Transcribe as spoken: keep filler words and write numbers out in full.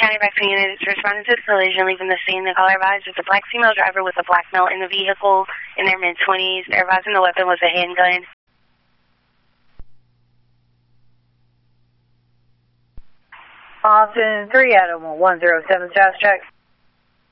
County Vaccine units responding to the collision, leaving the scene. The caller advised it's a black female driver with a black male in the vehicle in their mid-twenties. They're advising the weapon was a handgun. Austin, three Adam one zero seven, fast track.